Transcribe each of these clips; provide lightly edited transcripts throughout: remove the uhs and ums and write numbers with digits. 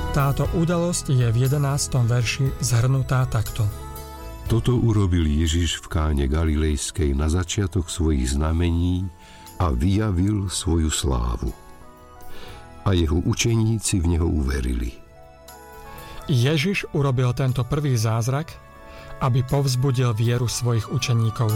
Táto udalosť je v 11. verši zhrnutá takto. Toto urobil Ježiš v Káne Galilejskej na začiatok svojich znamení a vyjavil svoju slávu. A jeho učeníci v neho uverili. Ježiš urobil tento prvý zázrak, aby povzbudil vieru svojich učeníkov.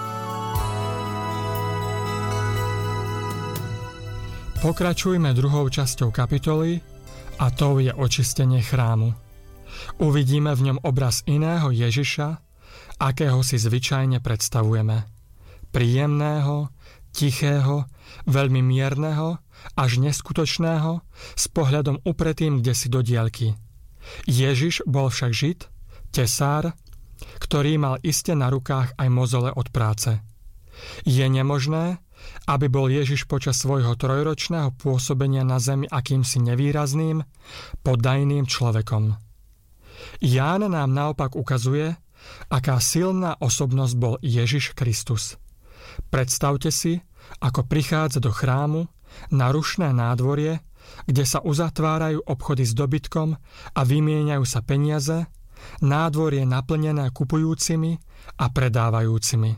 Pokračujme druhou časťou kapitoly a tou je očistenie chrámu. Uvidíme v ňom obraz iného Ježiša, akého si zvyčajne predstavujeme. Príjemného, tichého, veľmi mierneho, až neskutočného, s pohľadom upretým kdesi do diaľky. Ježiš bol však Žid, tesár, ktorý mal iste na rukách aj mozole od práce. Je nemožné, aby bol Ježiš počas svojho trojročného pôsobenia na zemi akýmsi nevýrazným, poddajným človekom. Ján nám naopak ukazuje, aká silná osobnosť bol Ježiš Kristus. Predstavte si, ako prichádza do chrámu na rušné nádvorie, kde sa uzatvárajú obchody s dobytkom a vymieňajú sa peniaze, nádvorie naplnené kupujúcimi a predávajúcimi.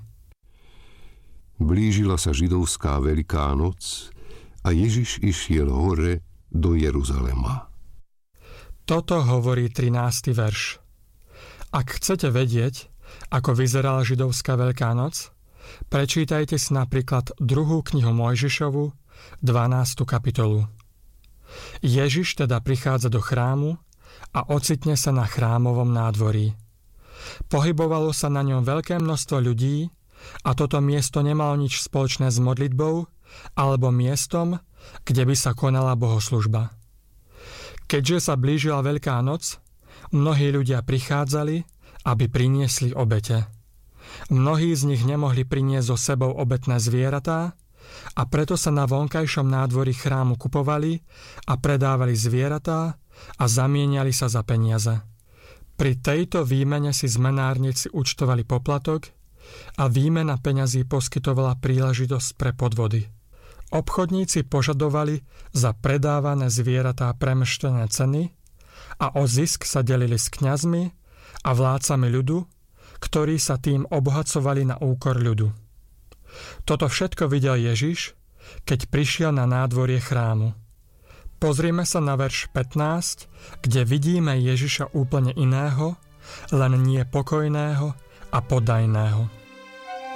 Blížila sa židovská Veľká noc a Ježiš išiel hore do Jeruzalema. Toto hovorí 13. verš. Ak chcete vedieť, ako vyzerala židovská Veľká noc, prečítajte si napríklad 2. knihu Mojžišovu, 12. kapitolu. Ježiš teda prichádza do chrámu a ocitne sa na chrámovom nádvorí. Pohybovalo sa na ňom veľké množstvo ľudí a toto miesto nemalo nič spoločné s modlitbou alebo miestom, kde by sa konala bohoslužba. Keďže sa blížila Veľká noc, mnohí ľudia prichádzali, aby priniesli obete. Mnohí z nich nemohli priniesť so sebou obetné zvieratá a preto sa na vonkajšom nádvorí chrámu kupovali a predávali zvieratá a zamieniali sa za peniaze. Pri tejto výmene si zmenárnici účtovali poplatok a výmena peňazí poskytovala príležitosť pre podvody. Obchodníci požadovali za predávané zvieratá premrštené ceny a o zisk sa delili s kňazmi a vládcami ľudu, ktorí sa tým obohacovali na úkor ľudu. Toto všetko videl Ježiš, keď prišiel na nádvorie chrámu. Pozrime sa na verš 15, kde vidíme Ježiša úplne iného, len nie pokojného a poddajného.